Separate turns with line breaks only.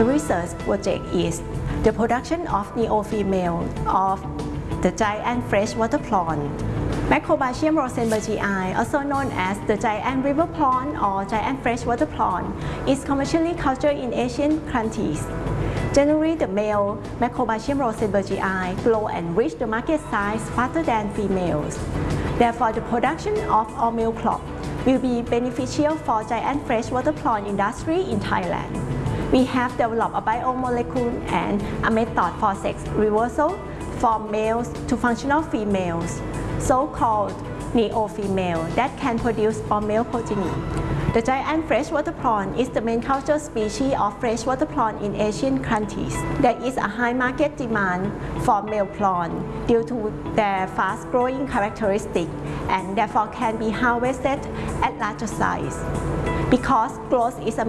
The research project is the production of neo-female of the giant freshwater prawn. Macrobatium rosenbergii, also known as the giant river prawn or giant freshwater prawn, is commercially cultured in Asian countries. Generally, the male Macrobatium rosenbergii grow and reach the market size faster than females. Therefore, the production of all male crop will be beneficial for giant freshwater prawn industry in Thailand. We have developed a biomolecule and a method for sex reversal from males to functional females, so-called neo-female, that can produce all male progeny. The giant freshwater prawn is the main culture species of freshwater prawn in Asian countries. There is a high market demand for male prawn due to their fast-growing characteristic and therefore can be harvested at larger size. Because growth is a